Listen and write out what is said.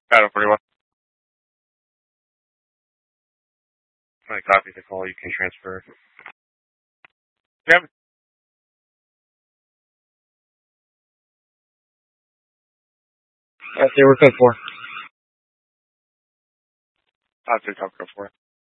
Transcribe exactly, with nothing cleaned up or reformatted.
Got it, forty-one. I copy the call. You can transfer. Yep. That's it. We're code four. That's it. Top code four.